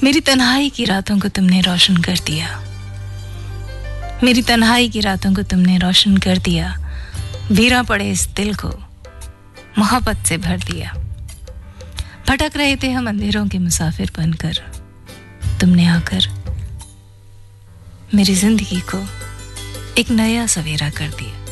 मेरी तन्हाई की रातों को तुमने रोशन कर दिया, मेरी तन्हाई की रातों को तुमने रोशन कर दिया। वीरा पड़े इस दिल को मोहब्बत से भर दिया। भटक रहे थे हम अंधेरों के मुसाफिर बनकर, तुमने आकर मेरी जिंदगी को एक नया सवेरा कर दिया।